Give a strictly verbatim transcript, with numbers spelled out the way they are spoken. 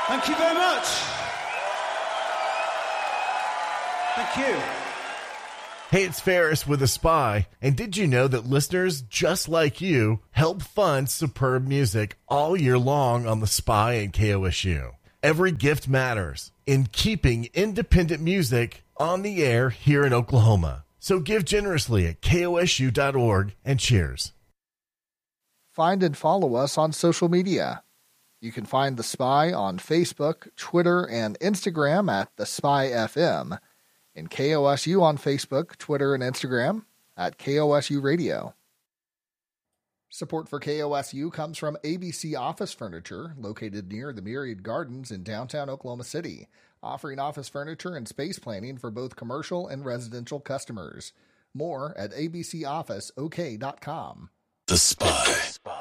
Thank you very much. Thank you. Hey, it's Ferris with The Spy, and did you know that listeners just like you help fund superb music all year long on The Spy and K O S U? Every gift matters in keeping independent music on the air here in Oklahoma. So give generously at K O S U dot org and cheers. Find and follow us on social media. You can find The Spy on Facebook, Twitter, and Instagram at The Spy F M, and K O S U on Facebook, Twitter, and Instagram at K O S U Radio. Support for K O S U comes from A B C Office Furniture, located near the Myriad Gardens in downtown Oklahoma City, offering office furniture and space planning for both commercial and residential customers. More at a b c office o k dot com. The Spy.